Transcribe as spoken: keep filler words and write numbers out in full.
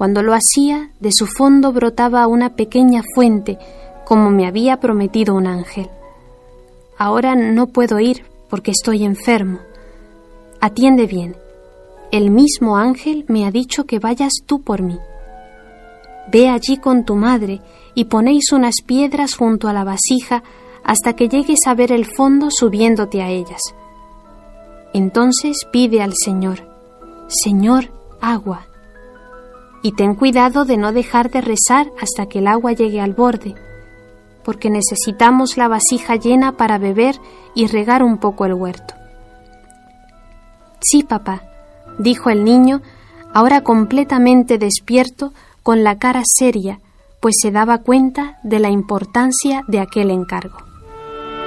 Cuando lo hacía, de su fondo brotaba una pequeña fuente, como me había prometido un ángel. Ahora no puedo ir porque estoy enfermo. Atiende bien. El mismo ángel me ha dicho que vayas tú por mí. Ve allí con tu madre y ponéis unas piedras junto a la vasija hasta que llegues a ver el fondo subiéndote a ellas. Entonces pide al Señor: Señor, agua. Y ten cuidado de no dejar de rezar hasta que el agua llegue al borde, porque necesitamos la vasija llena para beber y regar un poco el huerto. Sí, papá, dijo el niño, ahora completamente despierto, con la cara seria, pues se daba cuenta de la importancia de aquel encargo.